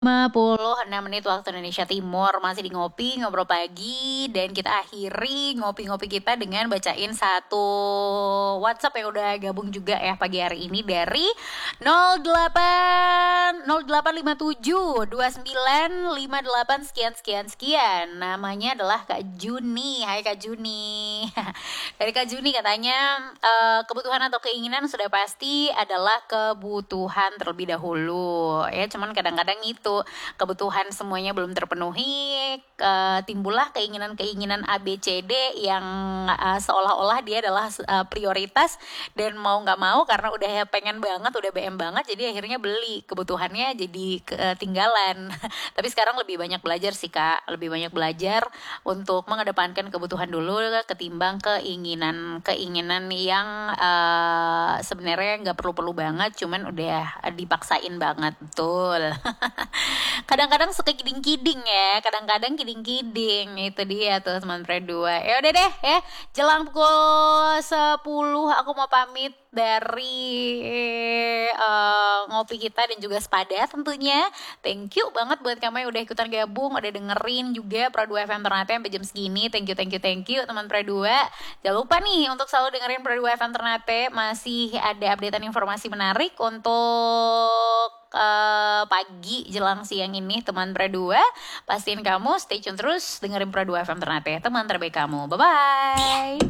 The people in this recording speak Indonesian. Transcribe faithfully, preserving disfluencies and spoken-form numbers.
lima puluh enam menit waktu Indonesia Timur. Masih di Ngopi, Ngobrol Pagi. Dan kita akhiri ngopi-ngopi kita dengan bacain satu WhatsApp yang udah gabung juga ya pagi hari ini dari nol delapan nol delapan lima tujuh dua sembilan lima delapan sekian sekian sekian. Namanya adalah Kak Juni. Hai Kak Juni. Dari Kak Juni katanya uh, kebutuhan atau keinginan sudah pasti adalah kebutuhan terlebih dahulu. Ya cuman kadang-kadang itu kebutuhan semuanya belum terpenuhi, uh, timbullah keinginan-keinginan A B C D yang uh, seolah-olah dia adalah uh, prioritas, dan mau nggak mau karena udah pengen banget, udah B M banget, jadi akhirnya beli, kebutuhannya jadi ketinggalan. Tapi sekarang lebih banyak belajar sih Kak, lebih banyak belajar untuk mengedepankan kebutuhan dulu ketimbang keinginan keinginan yang uh, sebenarnya nggak perlu-perlu banget, cuman udah dipaksain banget, betul. Kadang-kadang suka kiding-kiding ya, kadang-kadang kiding-kiding, itu dia tuh teman pre dua. Ya udah deh ya, jelang pukul sepuluh aku mau pamit dari uh, ngopi kita dan juga Sepada tentunya. Thank you banget buat kamu yang udah ikutan gabung, udah dengerin juga Pro dua F M Ternate sampai jam segini. Thank you, thank you, thank you teman Pro dua. Jangan lupa nih untuk selalu dengerin Pro dua F M Ternate, masih ada updatean informasi menarik untuk uh, pagi jelang siang ini teman Pro dua. Pastiin kamu stay tune terus dengerin Pro dua F M Ternate, teman terbaik kamu. Bye bye.